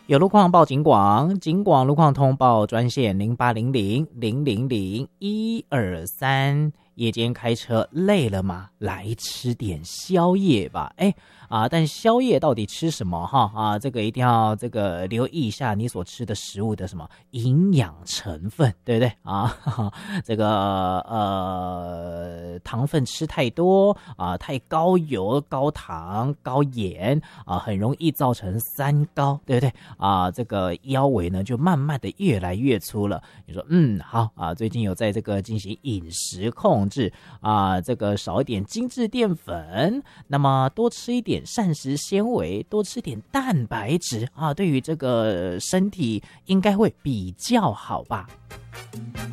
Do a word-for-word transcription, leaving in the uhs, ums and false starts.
有路况报警广，警广路况通报专线零八零零零零零一二三。夜间开车累了吗？来吃点宵夜吧。哎啊，但宵夜到底吃什么哈啊？这个一定要这个留意一下你所吃的食物的什么营养成分，对不对啊？哈哈这个呃糖分吃太多啊，太高油、高糖、高盐啊，很容易造成三高，对不对啊？这个腰围呢就慢慢的越来越粗了。你说嗯好啊，最近有在这个进行饮食控制啊，这个少一点精致淀粉，那么多吃一点膳食纤维，多吃点蛋白质啊，对于这个身体应该会比较好吧。